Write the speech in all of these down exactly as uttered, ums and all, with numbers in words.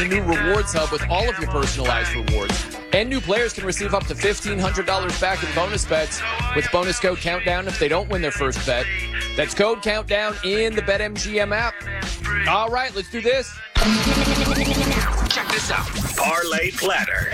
the new Rewards Hub with all of your personalized rewards. And new players can receive up to fifteen hundred dollars back in bonus bets with bonus code Countdown if they don't win their first bet. That's code Countdown in the BetMGM app. All right, let's do this. Check this out. Parlay Platter.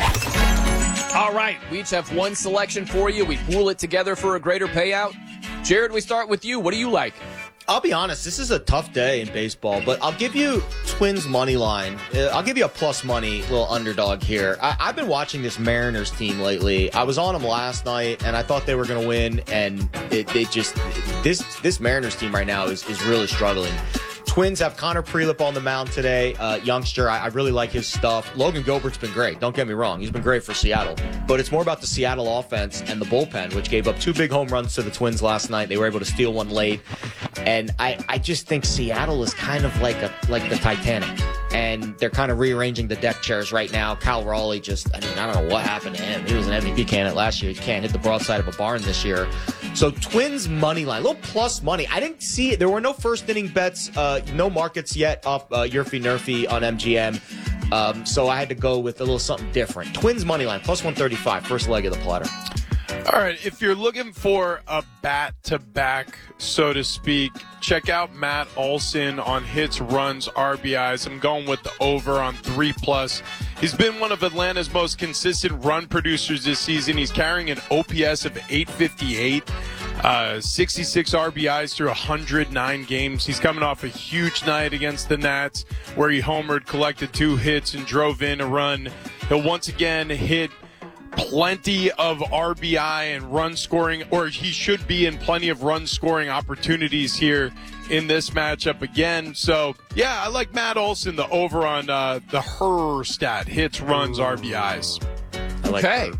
All right, we each have one selection for you. We pool it together for a greater payout. Jared, we start with you. What do you like? I'll be honest, this is a tough day in baseball, but I'll give you Twins money line. Uh, I'll give you a plus money little underdog here. I, I've been watching this Mariners team lately. I was on them last night, and I thought they were going to win, and it, they just this this Mariners team right now is, is really struggling. Twins have Connor Prelip on the mound today, uh, youngster. I, I really like his stuff. Logan Gilbert's been great. Don't get me wrong. He's been great for Seattle. But it's more about the Seattle offense and the bullpen, which gave up two big home runs to the Twins last night. They were able to steal one late. And I, I just think Seattle is kind of like a like the Titanic. And they're kind of rearranging the deck chairs right now. Cal Raleigh just, I mean, I don't know what happened to him. He was an M V P candidate last year. He can't hit the broadside of a barn this year. So Twins money line, a little plus money. I didn't see it. There were no first inning bets, uh, no markets yet up uh, Yerfy Nerfy on M G M. Um, so I had to go with a little something different. Twins money line, plus one thirty-five, first leg of the platter. All right, if you're looking for a bat-to-back, so to speak, check out Matt Olson on hits, runs, R B Is. I'm going with the over on three plus. He's been one of Atlanta's most consistent run producers this season. He's carrying an O P S of eight fifty-eight, uh, sixty-six R B Is through one hundred nine games. He's coming off a huge night against the Nats where he homered, collected two hits, and drove in a run. He'll once again hit plenty of R B I and run scoring, or he should be in plenty of run scoring opportunities here in this matchup again. So, yeah, I like Matt Olson, the over on uh, the her stat, hits, runs, R B Is. I like Okay.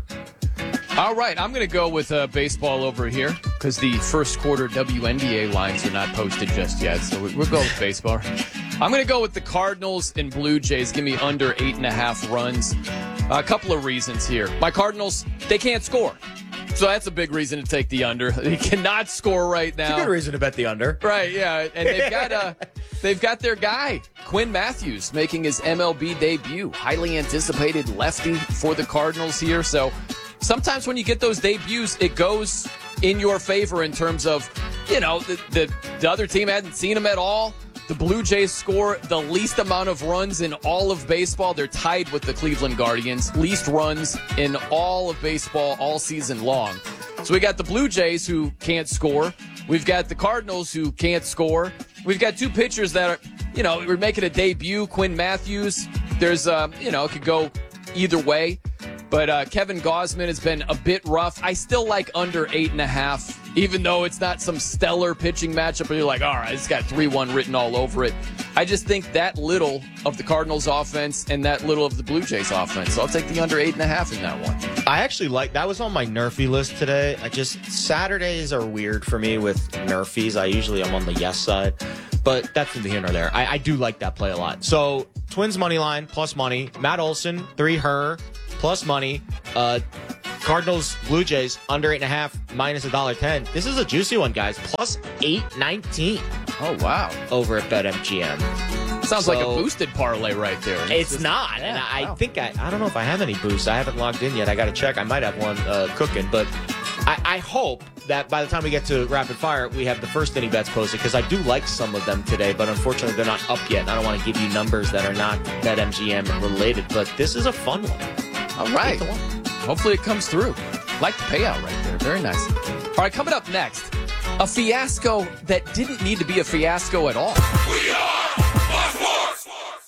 All right, I'm going to go with uh, baseball over here because the first quarter W N B A lines are not posted just yet. So we- we'll go with baseball. I'm going to go with the Cardinals and Blue Jays. Give me under eight and a half runs. A couple of reasons here. My Cardinals, they can't score. So that's a big reason to take the under. They cannot score right now. It's a good reason to bet the under. Right, yeah. And they've got uh, they've got their guy, Quinn Matthews, making his M L B debut. Highly anticipated lefty for the Cardinals here. So sometimes when you get those debuts, it goes in your favor in terms of, you know, the, the, the other team hadn't seen him at all. The Blue Jays score the least amount of runs in all of baseball. They're tied with the Cleveland Guardians. Least runs in all of baseball all season long. So we got the Blue Jays who can't score. We've got the Cardinals who can't score. We've got two pitchers that are, you know, we're making a debut. Quinn Matthews. There's, uh, you know, it could go either way. But uh, Kevin Gausman has been a bit rough. I still like under eight and a half, even though it's not some stellar pitching matchup. But you're like, all right, it's got three one written all over it. I just think that little of the Cardinals offense and that little of the Blue Jays offense. So I'll take the under eight and a half in that one. I actually like that was on my Nerfy list today. I just Saturdays are weird for me with Nerfies. I usually am on the yes side, but that's neither here nor there. I, I do like that play a lot. So Twins money line plus money. Matt Olson three her plus money. Uh, Cardinals Blue Jays under eight and a half minus a dollar ten. This is a juicy one, guys. Plus eight nineteen. Oh wow! Over at BetMGM. Sounds so, like a boosted parlay right there. It's, it's just, not, yeah, and I, wow. I think I I don't know if I have any boosts. I haven't logged in yet. I got to check. I might have one uh, cooking, but I, I hope that by the time we get to rapid fire, we have the first inning bets posted because I do like some of them today, but unfortunately they're not up yet. I don't want to give you numbers that are not BetMGM related, but this is a fun one. All right. Hopefully it comes through. Like the payout right there. Very nice. All right, coming up next, a fiasco that didn't need to be a fiasco at all. We are sports.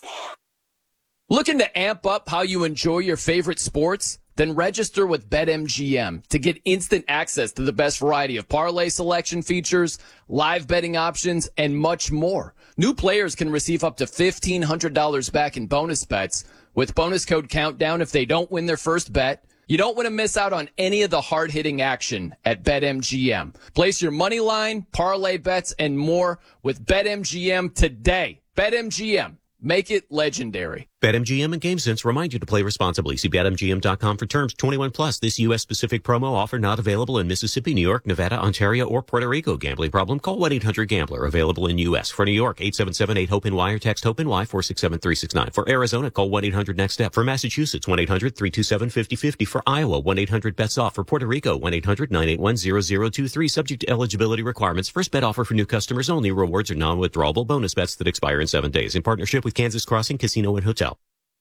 Looking to amp up how you enjoy your favorite sports? Then register with BetMGM to get instant access to the best variety of parlay selection features, live betting options, and much more. New players can receive up to fifteen hundred dollars back in bonus bets with bonus code Countdown if they don't win their first bet. You don't want to miss out on any of the hard-hitting action at BetMGM. Place your money line, parlay bets, and more with BetMGM today. BetMGM. Make it legendary. BetMGM and GameSense remind you to play responsibly. See Bet M G M dot com for terms. twenty-one plus. This U S specific promo offer not available in Mississippi, New York, Nevada, Ontario, or Puerto Rico. Gambling problem? Call one eight hundred gambler. Available in U S. For New York, eight seven seven eight hope N Y or text HOPE-NY four six seven three six nine. For Arizona, call one eight hundred next step. For Massachusetts, one eight hundred three two seven five zero five zero. For Iowa, one eight hundred bets off. For Puerto Rico, one eight hundred nine eight one zero zero two three. Subject to eligibility requirements. First bet offer for new customers only. Rewards are non-withdrawable bonus bets that expire in seven days. In partnership with Kansas Crossing Casino and Hotel.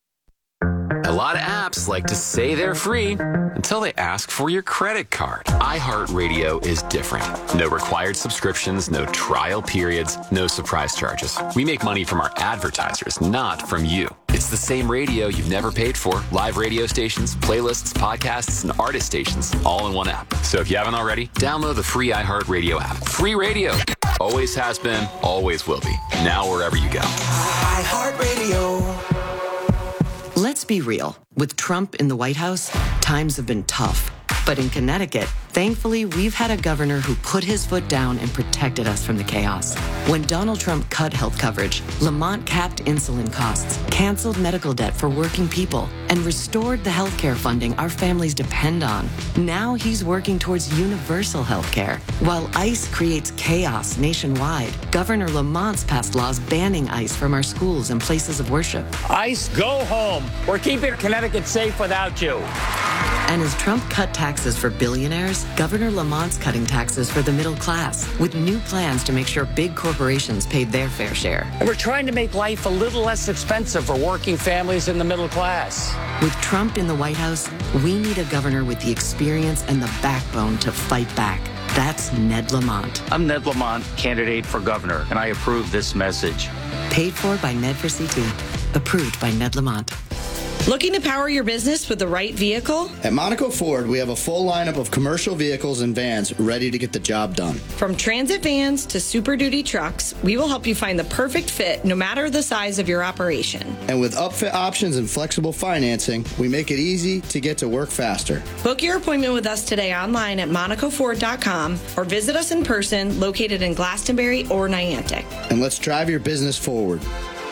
A lot of apps like to say they're free until they ask for your credit card. iHeartRadio is different. No required subscriptions, no trial periods, no surprise charges. We make money from our advertisers, not from you. It's the same radio you've never paid for. Live radio stations, playlists, podcasts, and artist stations, all in one app. So if you haven't already, download the free iHeartRadio app. Free radio. Always has been, always will be. Now wherever you go. iHeartRadio. Let's be real. With Trump in the White House, times have been tough. But in Connecticut, thankfully, we've had a governor who put his foot down and protected us from the chaos. When Donald Trump cut health coverage, Lamont capped insulin costs, canceled medical debt for working people, and restored the health care funding our families depend on. Now he's working towards universal health care. While ICE creates chaos nationwide, Governor Lamont's passed laws banning ICE from our schools and places of worship. ICE, go home. We're keeping Connecticut safe without you. And as Trump cut taxes for billionaires, Governor Lamont's cutting taxes for the middle class, with new plans to make sure big corporations paid their fair share. And we're trying to make life a little less expensive for working families in the middle class. With Trump in the White House, we need a governor with the experience and the backbone to fight back. That's Ned Lamont. I'm Ned Lamont, candidate for governor, and I approve this message. Paid for by Ned for C T. Approved by Ned Lamont. Looking to power your business with the right vehicle? At Monaco Ford, we have a full lineup of commercial vehicles and vans ready to get the job done. From transit vans to Super Duty trucks, we will help you find the perfect fit no matter the size of your operation. And with upfit options and flexible financing, we make it easy to get to work faster. Book your appointment with us today online at monaco ford dot com or visit us in person located in Glastonbury or Niantic. And let's drive your business forward.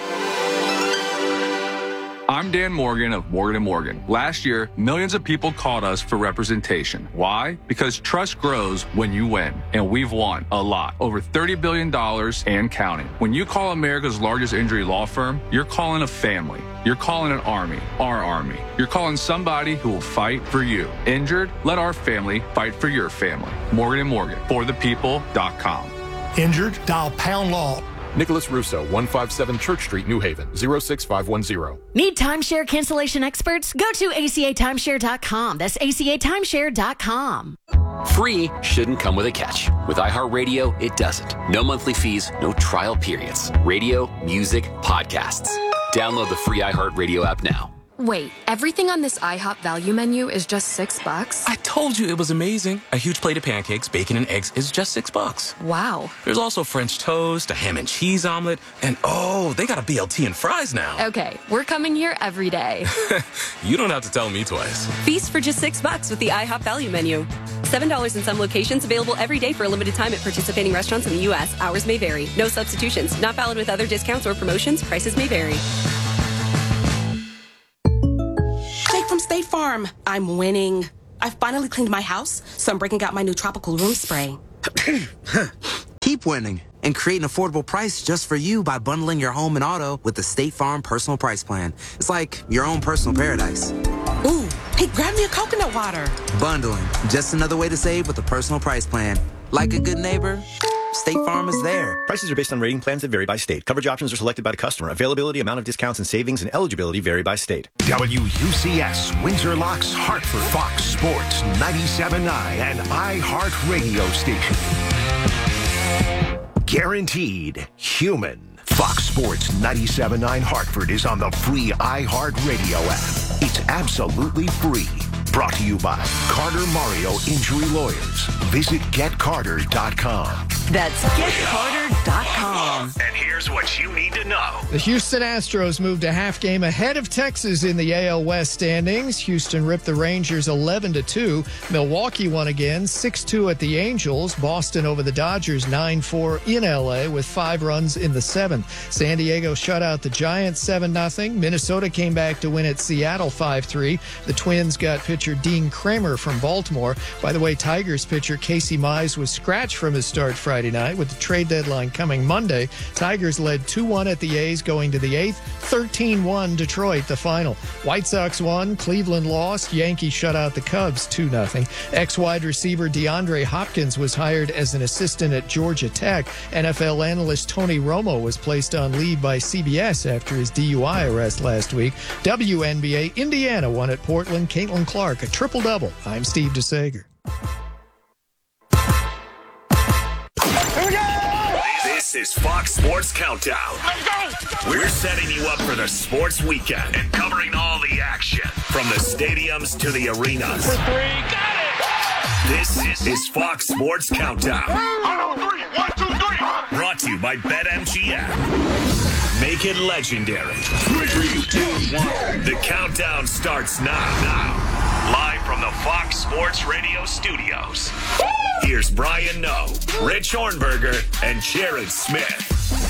I'm Dan Morgan of Morgan and Morgan. Last year, millions of people called us for representation. Why? Because trust grows when you win. And we've won a lot. Over thirty billion dollars and counting. When you call America's largest injury law firm, you're calling a family. You're calling an army, our army. You're calling somebody who will fight for you. Injured? Let our family fight for your family. Morgan and Morgan, for the people dot com. Injured? Dial pound law. Nicholas Russo, one fifty-seven Church Street, New Haven, zero six five one zero. Need timeshare cancellation experts? Go to A C A timeshare dot com. That's A C A timeshare dot com. Free shouldn't come with a catch. With iHeartRadio, it doesn't. No monthly fees, no trial periods. Radio, music, podcasts. Download the free iHeartRadio app now. Wait, everything on this IHOP value menu is just six bucks? I told you it was amazing. A huge plate of pancakes, bacon, and eggs is just six bucks. Wow. There's also French toast, a ham and cheese omelet, and oh, they got a B L T and fries now. Okay, we're coming here every day. You don't have to tell me twice. Feast for just six bucks with the IHOP value menu. seven dollars in some locations, available every day for a limited time at participating restaurants in the U S. Hours may vary. No substitutions. Not valid with other discounts or promotions. Prices may vary. From State Farm. I'm winning. I've finally cleaned my house, so I'm breaking out my new tropical room spray. Keep winning and create an affordable price just for you by bundling your home and auto with the State Farm Personal Price Plan. It's like your own personal paradise. Ooh, hey, grab me a coconut water. Bundling, just another way to save with a personal price plan. Like a good neighbor, State Farm is there. Prices are based on rating plans that vary by state. Coverage options are selected by the customer. Availability, amount of discounts and savings, and eligibility vary by state. W U C S, Windsor Locks, Hartford, Fox Sports, ninety-seven point nine, and iHeart Radio Station. Guaranteed human. Fox Sports ninety-seven point nine Hartford is on the free iHeart Radio app. It's absolutely free. Brought to you by Carter Mario Injury Lawyers. Visit get carter dot com. That's get carter dot com. And here's what you need to know. The Houston Astros moved a half game ahead of Texas in the A L West standings. Houston ripped the Rangers eleven to two. Milwaukee won again, six two at the Angels. Boston over the Dodgers nine four in L A with five runs in the seventh. San Diego shut out the Giants seven nothing. Minnesota came back to win at Seattle five three. The Twins got pitcher Dean Kramer from Baltimore. By the way, Tigers pitcher Casey Mize was scratched from his start Friday night. With the trade deadline coming Monday, Tigers led two one at the A's going to the eighth. thirteen one Detroit, the final. White Sox won. Cleveland lost. Yankees shut out the Cubs two nothing. Ex-wide receiver DeAndre Hopkins was hired as an assistant at Georgia Tech. N F L analyst Tony Romo was placed on leave by C B S after his D U I arrest last week. W N B A, Indiana won at Portland. Caitlin Clark, a triple-double. I'm Steve DeSager. Here we go! This is Fox Sports Countdown. We're setting you up for the sports weekend and covering all the action from the stadiums to the arenas. For three, got it! This is, is Fox Sports Countdown. One, two, three. One, two, three. Brought to you by BetMGM. Make it legendary. Three, two, one. The countdown starts now. Now. Live from the Fox Sports Radio studios. Here's Brian Noe, Rich Hornberger, and Jared Smith.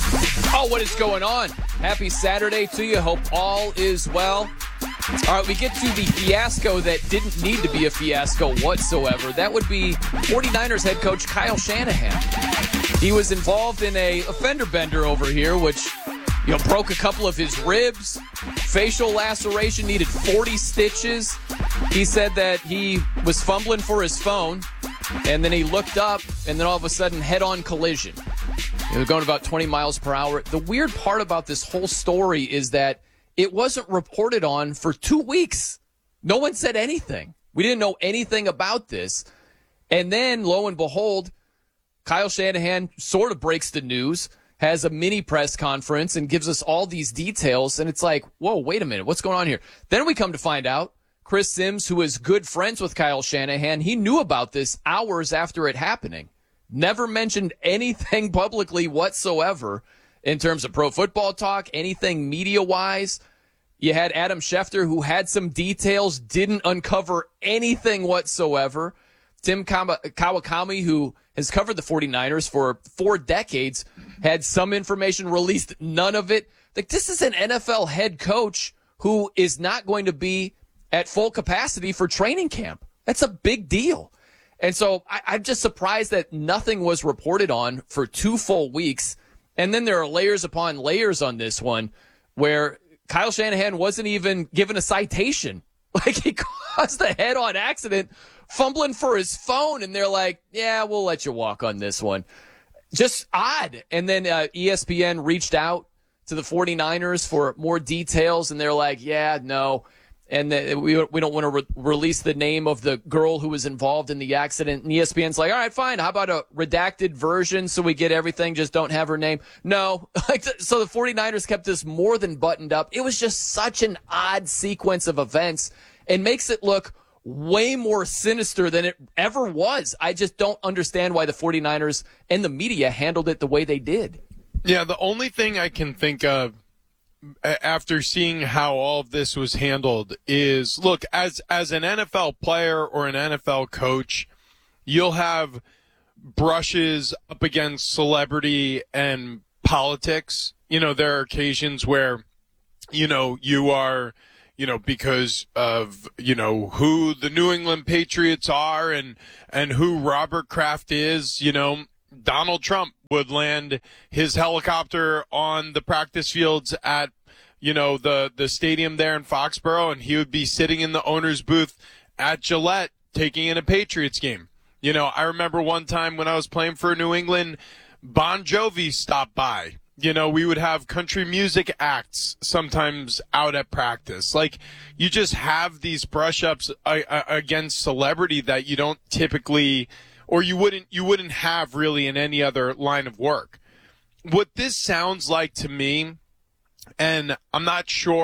Oh, what is going on? Happy Saturday to you. Hope all is well. All right, we get to the fiasco that didn't need to be a fiasco whatsoever. That would be 49ers head coach Kyle Shanahan. He was involved in a, a fender bender over here, which, you know, broke a couple of his ribs, facial laceration, needed forty stitches. He said that he was fumbling for his phone, and then he looked up, and then all of a sudden, head-on collision. He was going about twenty miles per hour. The weird part about this whole story is that it wasn't reported on for two weeks. No one said anything. We didn't know anything about this. And then, lo and behold, Kyle Shanahan sort of breaks the news, has a mini press conference, and gives us all these details. And it's like, whoa, wait a minute. What's going on here? Then we come to find out Chris Sims, who is good friends with Kyle Shanahan, he knew about this hours after it happening. Never mentioned anything publicly whatsoever in terms of Pro Football Talk, anything media-wise. You had Adam Schefter, who had some details, didn't uncover anything whatsoever. Tim Kawakami, who has covered the 49ers for four decades, had some information released, none of it. Like, this is an N F L head coach who is not going to be at full capacity for training camp. That's a big deal. And so I, I'm just surprised that nothing was reported on for two full weeks. And then there are layers upon layers on this one where Kyle Shanahan wasn't even given a citation. Like, he caused a head-on accident fumbling for his phone, and they're like, yeah, we'll let you walk on this one. Just odd. And then uh, E S P N reached out to the 49ers for more details, and they're like, yeah, no. And the, we we don't want to re- release the name of the girl who was involved in the accident. And E S P N's like, all right, fine. How about a redacted version so we get everything, just don't have her name? No. Like, so the 49ers kept this more than buttoned up. It was just such an odd sequence of events and makes it look way more sinister than it ever was. I just don't understand why the 49ers and the media handled it the way they did. Yeah, the only thing I can think of after seeing how all of this was handled is, look, as as an N F L player or an N F L coach, you'll have brushes up against celebrity and politics. You know, there are occasions where, you know, you are, you know, because of, you know, who the New England Patriots are and, and who Robert Kraft is, you know, Donald Trump would land his helicopter on the practice fields at, you know, the, the stadium there in Foxborough, and he would be sitting in the owner's booth at Gillette taking in a Patriots game. You know, I remember one time when I was playing for New England, Bon Jovi stopped by. You know, we would have country music acts sometimes out at practice. Like, you just have these brush-ups uh, against celebrity that you don't typically, or you wouldn't, you wouldn't have really in any other line of work. What this sounds like to me, and I'm not sure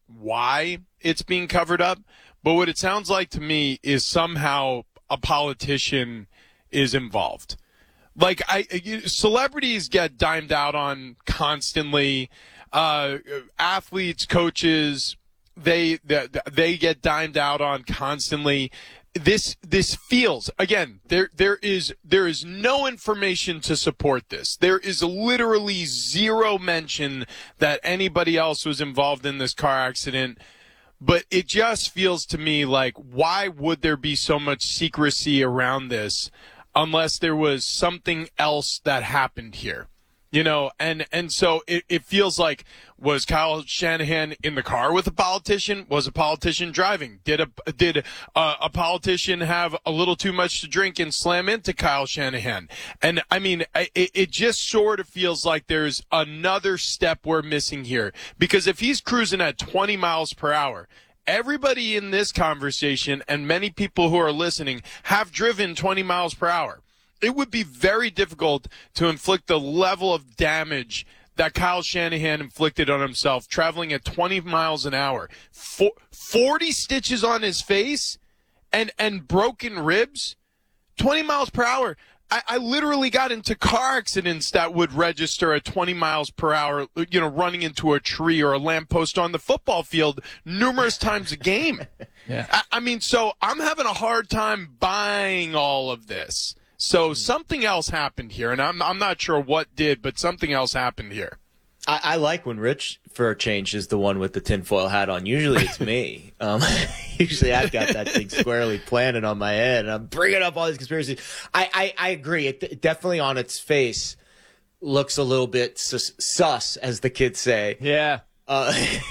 why it's being covered up, but what it sounds like to me is somehow a politician is involved. Like, I, celebrities get dimed out on constantly. Uh, athletes, coaches, they, they they get dimed out on constantly. This this feels, again, there there is there is no information to support this. There is literally zero mention that anybody else was involved in this car accident. But it just feels to me like, why would there be so much secrecy around this unless there was something else that happened here? You know, and, and so it, it feels like, was Kyle Shanahan in the car with a politician? Was a politician driving? Did a did a, a politician have a little too much to drink and slam into Kyle Shanahan? And I mean, it, it just sort of feels like there's another step we're missing here, because if he's cruising at twenty miles per hour, everybody in this conversation and many people who are listening have driven twenty miles per hour. It would be very difficult to inflict the level of damage that Kyle Shanahan inflicted on himself, traveling at twenty miles an hour, For, forty stitches on his face, and, and broken ribs, twenty miles per hour. I, I literally got into car accidents that would register at twenty miles per hour, you know, running into a tree or a lamppost on the football field numerous times a game. Yeah. I, I mean, so I'm having a hard time buying all of this. So something else happened here, and I'm I'm not sure what did, but something else happened here. I, I like when Rich, for a change, is the one with the tinfoil hat on. Usually it's me. Um, usually I've got that thing squarely planted on my head, and I'm bringing up all these conspiracies. I, I, I agree. It, it definitely on its face looks a little bit sus, sus as the kids say. Yeah. Uh,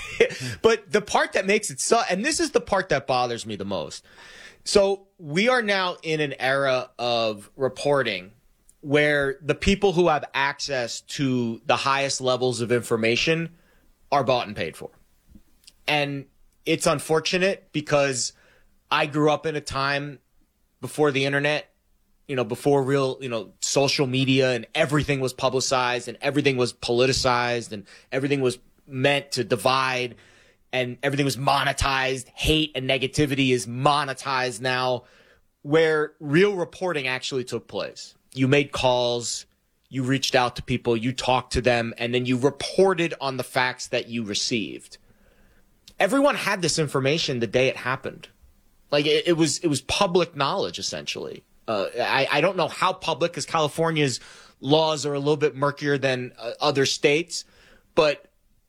but the part that makes it sus, and this is the part that bothers me the most. So we are now in an era of reporting where the people who have access to the highest levels of information are bought and paid for. And it's unfortunate because I grew up in a time before the internet, you know, before real, you know, social media, and everything was publicized and everything was politicized and everything was meant to divide. And everything was monetized. Hate and negativity is monetized now, where real reporting actually took place. You made calls, you reached out to people, you talked to them, and then you reported on the facts that you received. Everyone had this information the day it happened. Like, it, it was it was public knowledge, essentially. Uh, I, I don't know how public, because California's laws are a little bit murkier than uh, other states, but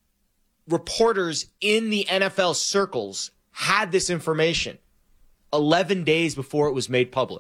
reporters in the N F L circles had this information eleven days before it was made public.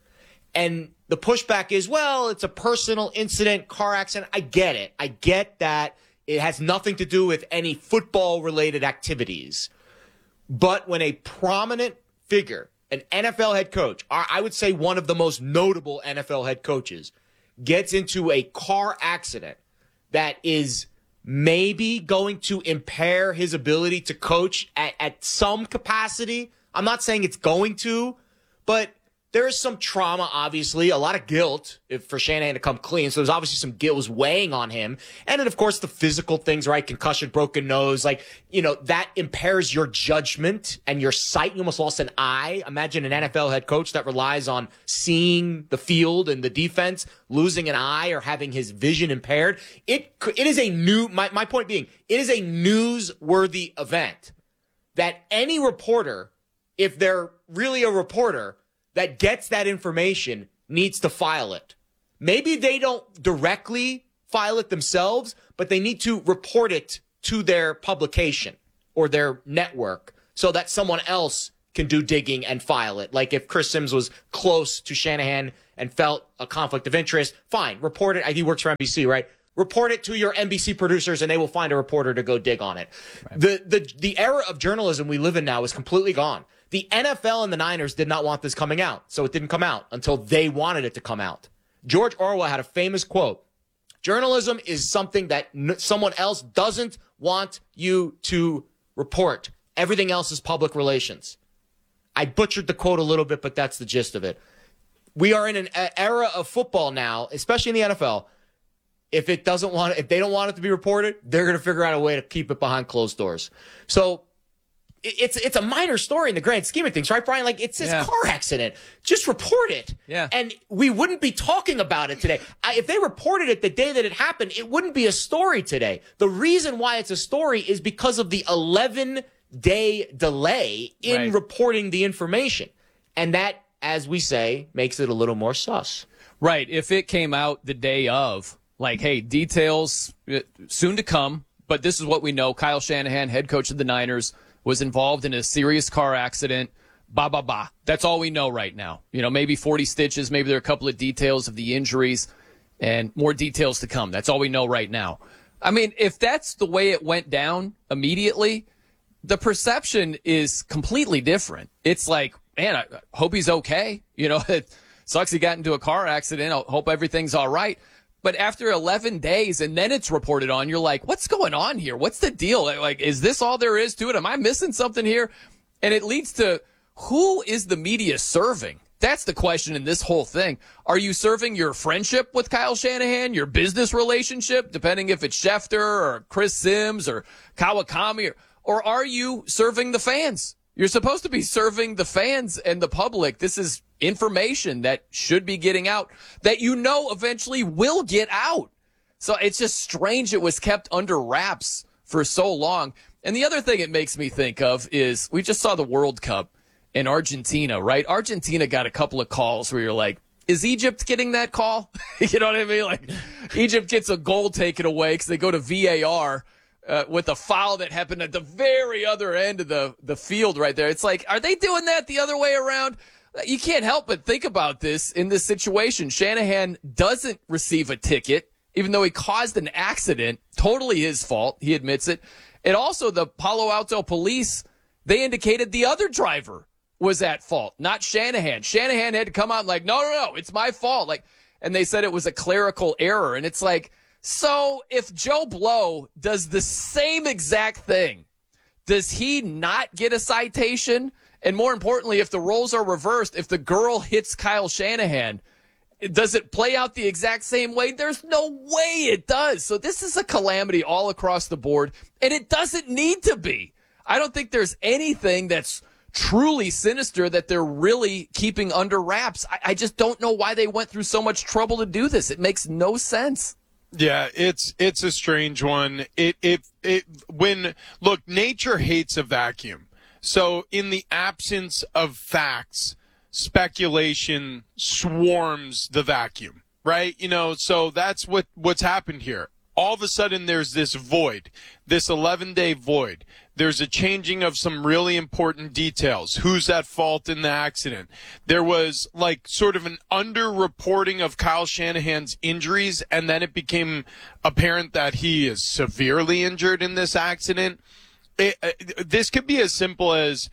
And the pushback is, well, it's a personal incident, car accident. I get it. I get that it has nothing to do with any football-related activities. But when a prominent figure, an N F L head coach, I would say one of the most notable N F L head coaches, gets into a car accident that is maybe going to impair his ability to coach at, at some capacity. I'm not saying it's going to, but there is some trauma, obviously, a lot of guilt if, for Shanahan to come clean. So there's obviously some guilt was weighing on him. And then, of course, the physical things, right? Concussion, broken nose, like, you know, that impairs your judgment and your sight. You almost lost an eye. Imagine an N F L head coach that relies on seeing the field and the defense, losing an eye or having his vision impaired. It, it is a new, my, my point being, it is a newsworthy event that any reporter, if they're really a reporter, that gets that information needs to file it. Maybe they don't directly file it themselves, but they need to report it to their publication or their network so that someone else can do digging and file it. Like if Chris Sims was close to Shanahan and felt a conflict of interest, fine, report it. I think he works for N B C, right? Report it to your N B C producers and they will find a reporter to go dig on it. Right. The, the, the era of journalism we live in now is completely gone. The N F L and the Niners did not want this coming out, so it didn't come out until they wanted it to come out. George Orwell had a famous quote: journalism is something that n- someone else doesn't want you to report. Everything else is public relations. I butchered the quote a little bit, but that's the gist of it. We are in an a- era of football now, especially in the N F L. If it doesn't want, if they don't want it to be reported, they're going to figure out a way to keep it behind closed doors. So it's it's a minor story in the grand scheme of things, right, Brian? Like, it's this Yeah. car accident. Just report it. Yeah. And we wouldn't be talking about it today. I, if they reported it the day that it happened, it wouldn't be a story today. The reason why it's a story is because of the eleven-day delay in Right. reporting the information. And that, as we say, makes it a little more sus. Right. If it came out the day of, like, hey, details uh, soon to come, but this is what we know. Kyle Shanahan, head coach of the Niners, was involved in a serious car accident. Ba, ba, ba. That's all we know right now. You know, maybe forty stitches. Maybe there are a couple of details of the injuries and more details to come. That's all we know right now. I mean, if that's the way it went down immediately, the perception is completely different. It's like, man, I hope he's okay. You know, it sucks he got into a car accident. I hope everything's all right. But after eleven days and then it's reported on, you're like, what's going on here? What's the deal? Like, is this all there is to it? Am I missing something here? And it leads to, who is the media serving? That's the question in this whole thing. Are you serving your friendship with Kyle Shanahan, your business relationship, depending if it's Schefter or Chris Sims or Kawakami, or, or are you serving the fans? You're supposed to be serving the fans and the public. This is information that should be getting out that you know eventually will get out. So it's just strange it was kept under wraps for so long. And the other thing it makes me think of is we just saw the World Cup in Argentina, right? Argentina got a couple of calls where you're like, is Egypt getting that call? You know what I mean? Like, Egypt gets a goal taken away because they go to V A R. Uh, with a foul that happened at the very other end of the, the field right there. It's like, are they doing that the other way around? You can't help but think about this in this situation. Shanahan doesn't receive a ticket, even though he caused an accident. Totally his fault. He admits it. And also the Palo Alto police, they indicated the other driver was at fault, not Shanahan. Shanahan had to come out and like, no, no, no, it's my fault. Like, and they said it was a clerical error. And it's like, so if Joe Blow does the same exact thing, does he not get a citation? And more importantly, if the roles are reversed, if the girl hits Kyle Shanahan, does it play out the exact same way? There's no way it does. So this is a calamity all across the board, and it doesn't need to be. I don't think there's anything that's truly sinister that they're really keeping under wraps. I, I just don't know why they went through so much trouble to do this. It makes no sense. Yeah, it's it's a strange one. It it it when look, nature hates a vacuum. So in the absence of facts, speculation swarms the vacuum, right? You know, so that's what what's happened here. All of a sudden there's this void, this eleven-day void. There's a changing of some really important details. Who's at fault in the accident? There was like sort of an underreporting of Kyle Shanahan's injuries, and then it became apparent that he is severely injured in this accident. It, it, this could be as simple as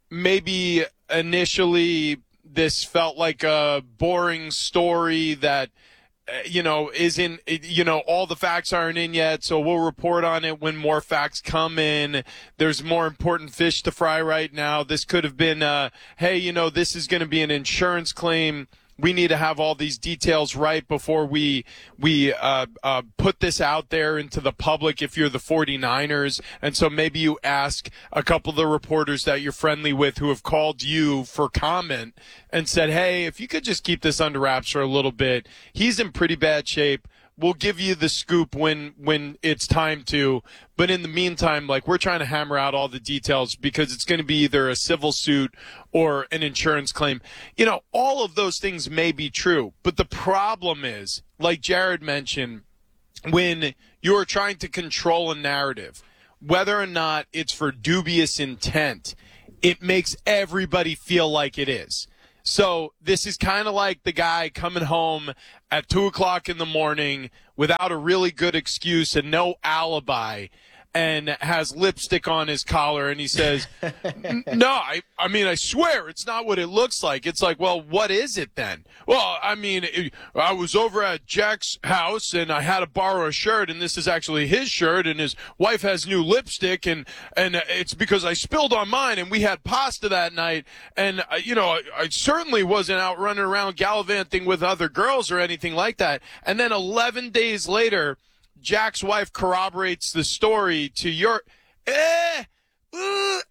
maybe initially this felt like a boring story that you know, isn't, you know, all the facts aren't in yet, so we'll report on it when more facts come in. There's more important fish to fry right now. This could have been, uh, hey, you know, this is going to be an insurance claim. We need to have all these details right before we we uh, uh, put this out there into the public if you're the 49ers. And so maybe you ask a couple of the reporters that you're friendly with who have called you for comment and said, hey, if you could just keep this under wraps for a little bit. He's in pretty bad shape. We'll give you the scoop when when it's time to. But in the meantime, like, we're trying to hammer out all the details because it's going to be either a civil suit or an insurance claim. You know, all of those things may be true. But the problem is, like Jared mentioned, when you're trying to control a narrative, whether or not it's for dubious intent, it makes everybody feel like it is. So this is kind of like the guy coming home at two o'clock in the morning without a really good excuse and no alibi and has lipstick on his collar, and he says, no, I, I mean, I swear it's not what it looks like. It's like, well, what is it then? Well, I mean, it, I was over at Jack's house, and I had to borrow a shirt, and this is actually his shirt, and his wife has new lipstick, and, and it's because I spilled on mine, and we had pasta that night, and, uh, you know, I, I certainly wasn't out running around gallivanting with other girls or anything like that. And then eleven days later, Jack's wife corroborates the story to your, eh, uh, I, I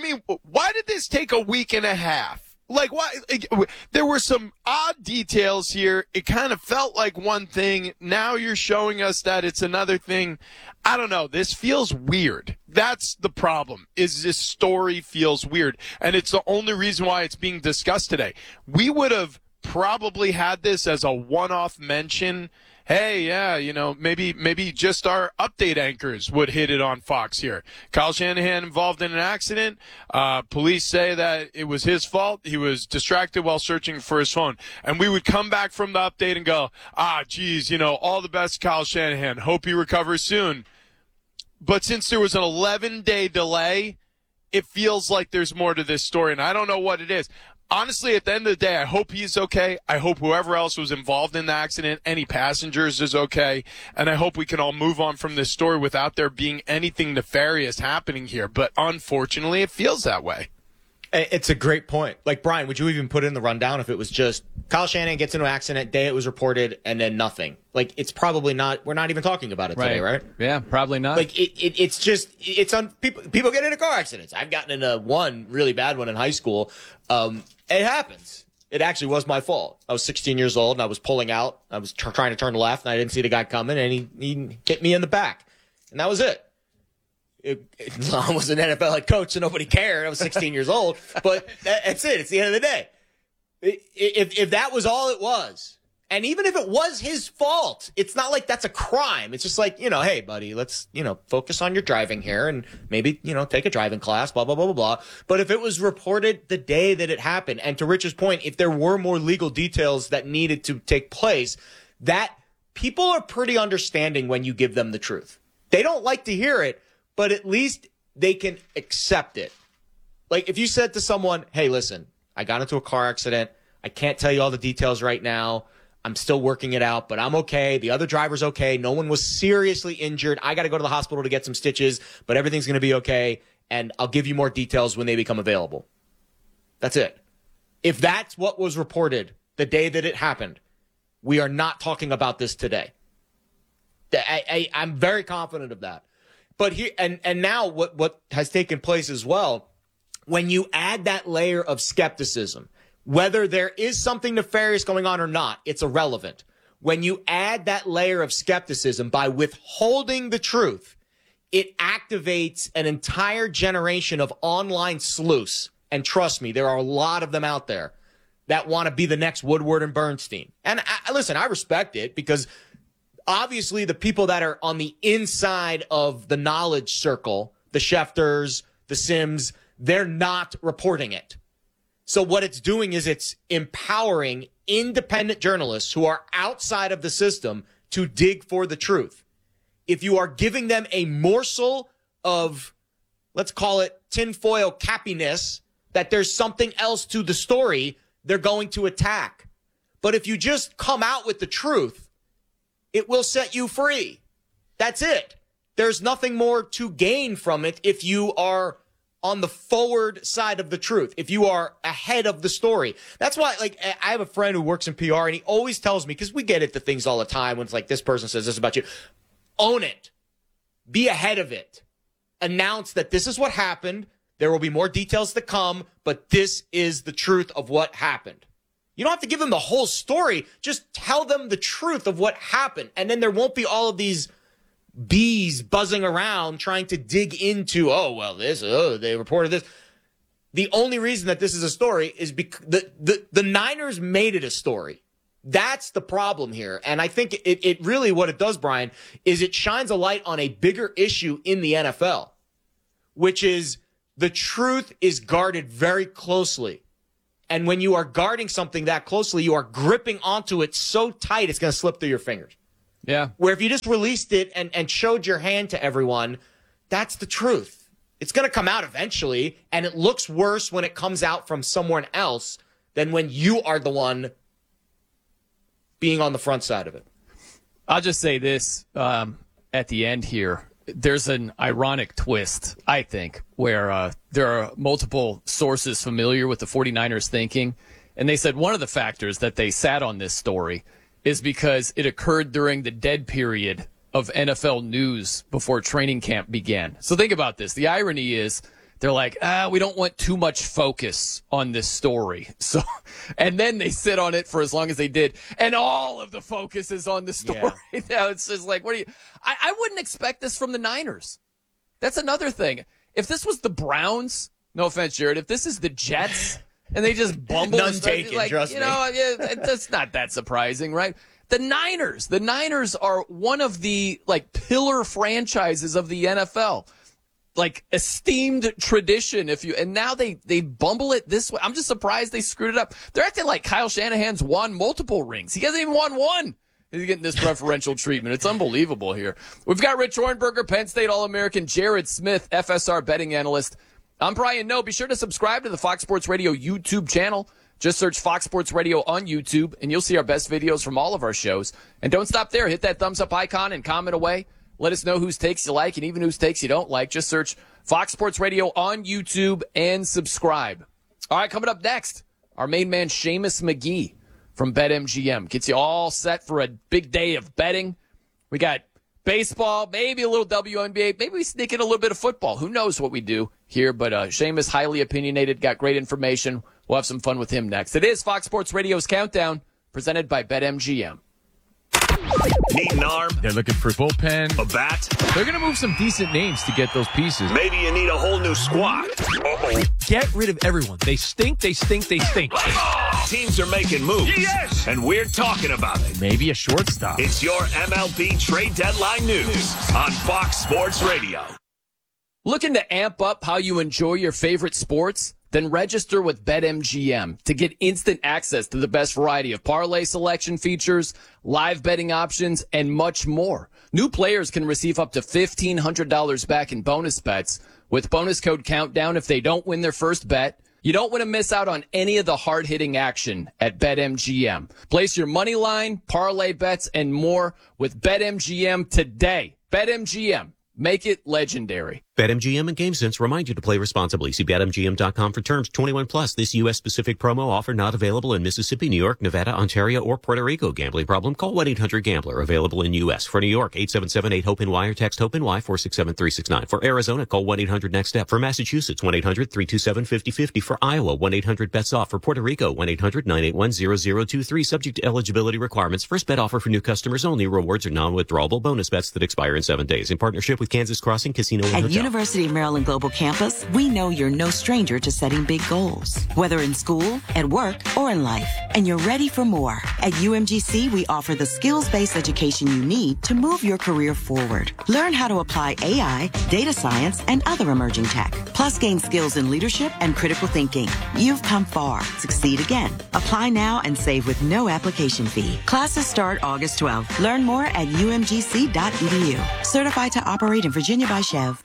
mean, why did this take a week and a half? Like, why? There were some odd details here. It kind of felt like one thing. Now you're showing us that it's another thing. I don't know. This feels weird. That's the problem, is this story feels weird. And it's the only reason why it's being discussed today. We would have probably had this as a one-off mention. Hey, yeah, you know, maybe maybe just our update anchors would hit it on Fox here. Kyle Shanahan involved in an accident. Uh, police say that it was his fault. He was distracted while searching for his phone. And we would come back from the update and go, ah, geez, you know, all the best, Kyle Shanahan. Hope he recovers soon. But since there was an eleven-day delay, it feels like there's more to this story, and I don't know what it is. Honestly, at the end of the day, I hope he's okay. I hope whoever else was involved in the accident, any passengers, is okay. And I hope we can all move on from this story without there being anything nefarious happening here. But unfortunately, it feels that way. It's a great point. Like, Brian, would you even put in the rundown if it was just Kyle Shanahan gets into an accident, day it was reported, and then nothing? Like, it's probably not, we're not even talking about it right. today, right? Yeah, probably not. Like, it, it it's just, it's on, people, people get into car accidents. I've gotten into one really bad one in high school. Um, it happens. It actually was my fault. I was sixteen years old, and I was pulling out. I was tr- trying to turn left, and I didn't see the guy coming, and he, he hit me in the back. And that was it. It, it, I was an N F L head coach, so nobody cared. I was sixteen years old, but that, that's it. It's the end of the day. If if that was all it was, and even if it was his fault, it's not like that's a crime. It's just like, you know, hey, buddy, let's, you know, focus on your driving here and maybe, you know, take a driving class, blah, blah, blah, blah, blah. But if it was reported the day that it happened, and to Rich's point, if there were more legal details that needed to take place, that people are pretty understanding when you give them the truth. They don't like to hear it, but at least they can accept it. Like, if you said to someone, hey, listen, I got into a car accident. I can't tell you all the details right now. I'm still working it out, but I'm okay. The other driver's okay. No one was seriously injured. I got to go to the hospital to get some stitches, but everything's going to be okay, and I'll give you more details when they become available. That's it. If that's what was reported the day that it happened, we are not talking about this today. I, I, I'm very confident of that. But here, and, and now what, what has taken place as well, when you add that layer of skepticism, whether there is something nefarious going on or not, it's irrelevant. When you add that layer of skepticism by withholding the truth, it activates an entire generation of online sleuths. And trust me, there are a lot of them out there that want to be the next Woodward and Bernstein. And I, listen, I respect it, because obviously the people that are on the inside of the knowledge circle, the Schefters, the Sims, they're not reporting it. So what it's doing is it's empowering independent journalists who are outside of the system to dig for the truth. If you are giving them a morsel of, let's call it tinfoil cappiness, that there's something else to the story, they're going to attack. But if you just come out with the truth, it will set you free. That's it. There's nothing more to gain from it if you are on the forward side of the truth, if you are ahead of the story. That's why, like, I have a friend who works in P R, and he always tells me, because we get into things all the time when it's like, this person says this about you. Own it. Be ahead of it. Announce that this is what happened. There will be more details to come, but this is the truth of what happened. You don't have to give them the whole story. Just tell them the truth of what happened. And then there won't be all of these bees buzzing around trying to dig into, oh, well, this, oh, they reported this. The only reason that this is a story is because the, the, the Niners made it a story. That's the problem here. And I think it, it really, what it does, Brian, is it shines a light on a bigger issue in the N F L, which is the truth is guarded very closely. And when you are guarding something that closely, you are gripping onto it so tight, it's going to slip through your fingers. Yeah. Where if you just released it and, and showed your hand to everyone, that's the truth. It's going to come out eventually, and it looks worse when it comes out from someone else than when you are the one being on the front side of it. I'll just say this um, at the end here. There's an ironic twist, I think, where uh, there are multiple sources familiar with the 49ers thinking, and they said one of the factors that they sat on this story is because it occurred during the dead period of N F L news before training camp began. So think about this. The irony is they're like, ah, we don't want too much focus on this story. So, and then they sit on it for as long as they did. And all of the focus is on the story. Yeah. Now it's just like, what do you, I, I wouldn't expect this from the Niners. That's another thing. If this was the Browns, no offense, Jared, if this is the Jets and they just bumble, none taken, like, trust you me. know, yeah, that's not that surprising, right? The Niners, the Niners are one of the like pillar franchises of the N F L. Like esteemed tradition, if you and now they they bumble it this way. I'm just surprised they screwed it up. They're acting like Kyle Shanahan's won multiple rings. He hasn't even won one. He's getting this preferential treatment. It's unbelievable here. We've got Rich Hornberger, Penn State All-American, Jared Smith, F S R betting analyst. I'm Brian Noe. Be sure to subscribe to the Fox Sports Radio YouTube channel. Just search Fox Sports Radio on YouTube, and you'll see our best videos from all of our shows. And don't stop there. Hit that thumbs up icon and comment away. Let us know whose takes you like and even whose takes you don't like. Just search Fox Sports Radio on YouTube and subscribe. All right, coming up next, our main man, Seamus McGee from BetMGM. Gets you all set for a big day of betting. We got baseball, maybe a little W N B A. Maybe we sneak in a little bit of football. Who knows what we do here, but uh, Seamus, highly opinionated, got great information. We'll have some fun with him next. It is Fox Sports Radio's Countdown, presented by BetMGM. Need an arm? They're looking for bullpen. A bat? They're going to move some decent names to get those pieces. Maybe you need a whole new squad. Uh-oh. Get rid of everyone. They stink, they stink, they stink. Teams are making moves. Yes! And we're talking about it. Maybe a shortstop. It's your M L B trade deadline news on Fox Sports Radio. Looking to amp up how you enjoy your favorite sports? Then register with BetMGM to get instant access to the best variety of parlay selection features, live betting options, and much more. New players can receive up to fifteen hundred dollars back in bonus bets with bonus code COUNTDOWN if they don't win their first bet. You don't want to miss out on any of the hard-hitting action at BetMGM. Place your money line, parlay bets, and more with BetMGM today. BetMGM. Make it legendary. BetMGM and GameSense remind you to play responsibly. See Bet M G M dot com for terms. twenty-one plus. This U S-specific promo offer not available in Mississippi, New York, Nevada, Ontario, or Puerto Rico. Gambling problem? Call one eight hundred gambler. Available in U S. For New York, eight seven seven eight hope N Y or text HOPE-NY four six seven three six nine. For Arizona, call one eight hundred next step. For Massachusetts, one eight hundred three two seven five zero five zero. For Iowa, one eight hundred bets off. For Puerto Rico, one eight hundred nine eight one zero zero two three. Subject to eligibility requirements. First bet offer for new customers only. Rewards are non-withdrawable bonus bets that expire in seven days. In partnership with Kansas Crossing Casino and At Hotel. University of Maryland Global Campus, we know you're no stranger to setting big goals, whether in school, at work, or in life, and you're ready for more. At U M G C, we offer the skills-based education you need to move your career forward. Learn how to apply A I, data science, and other emerging tech, plus gain skills in leadership and critical thinking. You've come far. Succeed again. Apply now and save with no application fee. Classes start August twelfth. Learn more at U M G C dot E D U. Certified to operate in Virginia by Chev.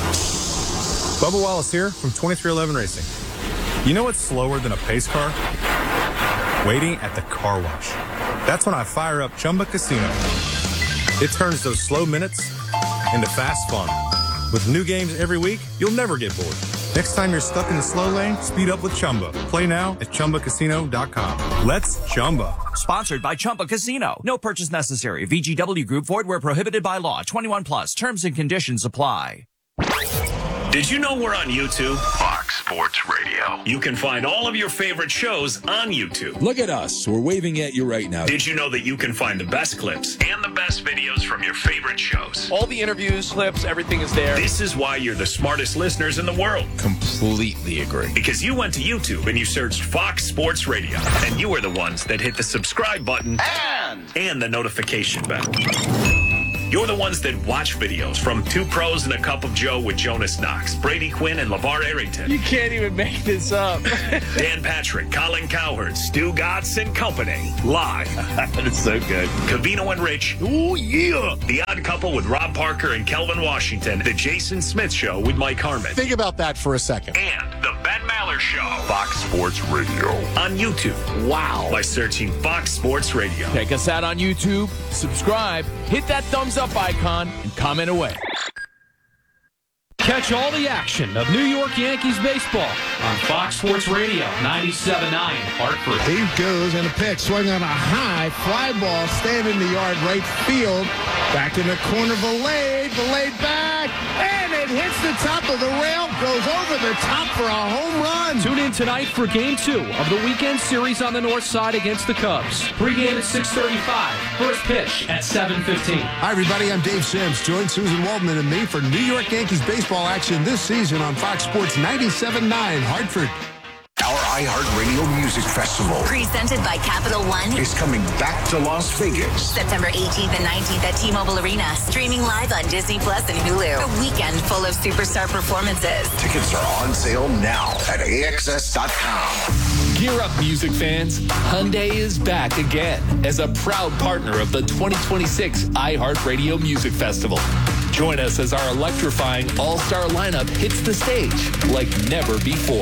Bubba Wallace here from twenty-three eleven Racing. You know what's slower than a pace car? Waiting at the car wash. That's when I fire up Chumba Casino. It turns those slow minutes into fast fun. With new games every week, you'll never get bored. Next time you're stuck in the slow lane, speed up with Chumba. Play now at Chumba Casino dot com. Let's Chumba. Sponsored by Chumba Casino. No purchase necessary. V G W Group. Void where prohibited by law. twenty-one plus. Terms and conditions apply. Did you know we're on YouTube? Fox Sports Radio. You can find all of your favorite shows on YouTube. Look at us. We're waving at you right now. Did you know that you can find the best clips and the best videos from your favorite shows? All the interviews, clips, everything is there. This is why you're the smartest listeners in the world. Completely agree. Because you went to YouTube and you searched Fox Sports Radio. And you were the ones that hit the subscribe button and, and the notification bell. You're the ones that watch videos from Two Pros and a Cup of Joe with Jonas Knox, Brady Quinn, and LeVar Arrington. You can't even make this up. Dan Patrick, Colin Cowherd, Stu Gatz and Company. Live. That's so good. Covino and Rich. Oh, yeah. The Odd Couple with Rob Parker and Kelvin Washington. The Jason Smith Show with Mike Harmon. Think about that for a second. And the Ben Maller Show. Fox Sports Radio. On YouTube. Wow. By searching Fox Sports Radio. Check us out on YouTube. Subscribe. Hit that thumbs up icon and comment away. Catch all the action of New York Yankees baseball on Fox Sports Radio, ninety-seven point nine Hartford. He goes and a pitch, swing on a high fly ball, staying in the yard, right field, back in the corner, Valade, Valade back, and it It hits the top of the rail, goes over the top for a home run. Tune in tonight for Game two of the weekend series on the north side against the Cubs. Pre-game at six thirty-five. First pitch at seven fifteen. Hi, everybody. I'm Dave Sims. Join Susan Waldman and me for New York Yankees baseball action this season on Fox Sports ninety-seven point nine Hartford. Our iHeartRadio Music Festival presented by Capital One is coming back to Las Vegas. September eighteenth and nineteenth at T-Mobile Arena. Streaming live on Disney Plus and Hulu. A weekend full of superstar performances. Tickets are on sale now at A X S dot com. Gear up, music fans. Hyundai is back again as a proud partner of the twenty twenty-six iHeartRadio Music Festival. Join us as our electrifying all-star lineup hits the stage like never before.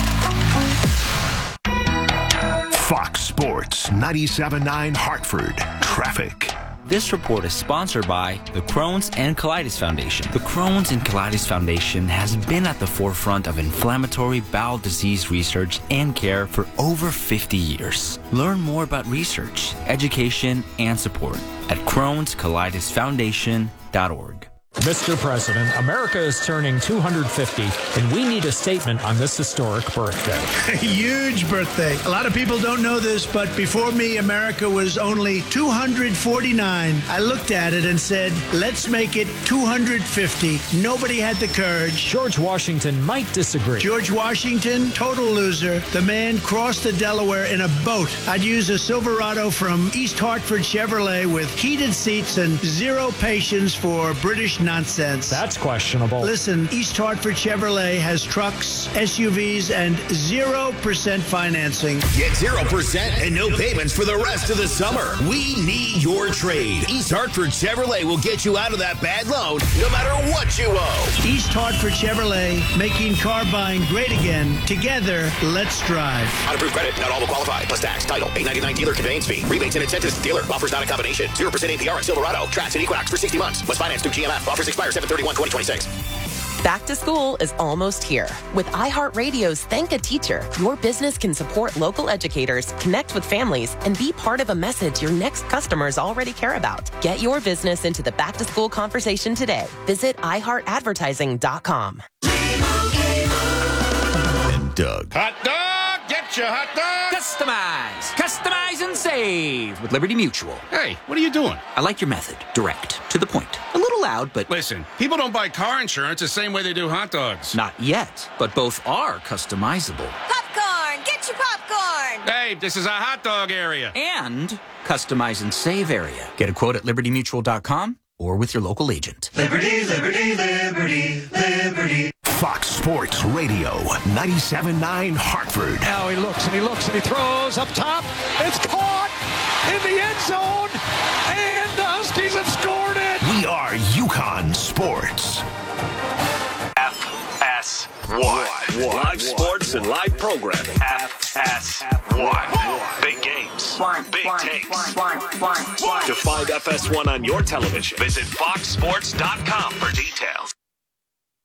Fox Sports ninety-seven point nine Hartford. Traffic. This report is sponsored by the Crohn's and Colitis Foundation. The Crohn's and Colitis Foundation has been at the forefront of inflammatory bowel disease research and care for over fifty years. Learn more about research, education, and support at crohns colitis foundation dot org. Mister President, America is turning two hundred fifty, and we need a statement on this historic birthday. A huge birthday. A lot of people don't know this, but before me, America was only two hundred forty-nine. I looked at it and said, let's make it two hundred fifty. Nobody had the courage. George Washington might disagree. George Washington, total loser. The man crossed the Delaware in a boat. I'd use a Silverado from East Hartford Chevrolet with heated seats and zero patience for British nonsense. That's questionable. Listen, East Hartford Chevrolet has trucks, S U Vs, and zero percent financing. Get zero percent and no payments for the rest of the summer. We need your trade. East Hartford Chevrolet will get you out of that bad loan no matter what you owe. East Hartford Chevrolet, making car buying great again. Together, let's drive. On approved credit, not all will qualify. Plus tax, title, eight ninety-nine dealer conveyance fee. Rebates and incentives to dealer. Offers not a combination. zero percent A P R on Silverado, Trax, and Equinox for sixty months. Must finance through G M F. Offers expire seven thirty-one twenty twenty-six. Back to school is almost here. With iHeartRadio's Thank a Teacher, your business can support local educators, connect with families, and be part of a message your next customers already care about. Get your business into the back to school conversation today. Visit i heart advertising dot com. And Doug. Hot dog, get your hot dog. Customize, customize and save with Liberty Mutual. Hey, what are you doing? I like your method. Direct, to the point. A little loud, but... Listen, people don't buy car insurance the same way they do hot dogs. Not yet, but both are customizable. Popcorn, get your popcorn. Hey, this is a hot dog area. And customize and save area. Get a quote at liberty mutual dot com or with your local agent. Liberty, liberty, liberty, liberty. Fox Sports Radio ninety-seven point nine Hartford. Now he looks and he looks and he throws up top. It's caught in the end zone, and the Huskies have scored it. We are UConn Sports. F S one. Live sports and live programming. F S one. Big games. Big takes. To find F S one on your television, visit fox sports dot com for details.